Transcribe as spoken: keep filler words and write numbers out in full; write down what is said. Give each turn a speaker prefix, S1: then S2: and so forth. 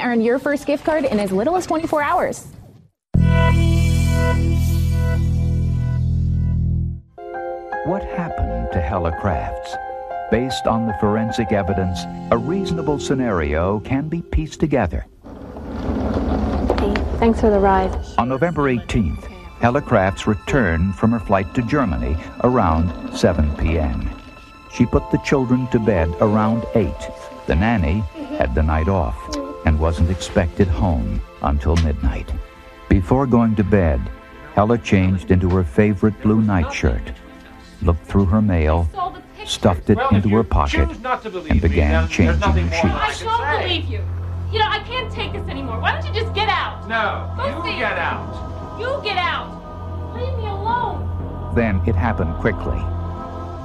S1: earn your first gift card in as little as twenty-four hours.
S2: What happened to Hella Crafts? Based on the forensic evidence, a reasonable scenario can be pieced together.
S3: Hey, thanks for the ride.
S2: On November eighteenth, Hella Crafts returned from her flight to Germany around seven p m She put the children to bed around eight. The nanny had the night off and wasn't expected home until midnight. Before going to bed, Hella changed into her favorite blue nightshirt, looked through her mail, stuffed it
S4: well,
S2: into her pocket, and began
S4: me,
S2: changing her
S5: I
S2: sheets.
S5: don't believe you. You know, I can't take this anymore. Why don't you just get out?
S4: No,
S5: Go
S4: you
S5: see
S4: get
S5: it.
S4: out.
S5: You get out. Leave me alone.
S2: Then it happened quickly.